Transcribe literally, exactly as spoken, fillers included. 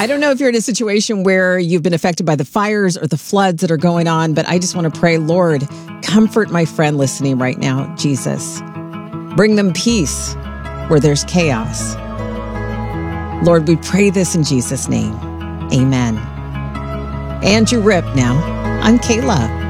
I don't know if you're in a situation where you've been affected by the fires or the floods that are going on, but I just want to pray, Lord, comfort my friend listening right now, Jesus. Bring them peace where there's chaos. Lord, we pray this in Jesus' name. Amen. Andrew Rip now. I'm Kayla.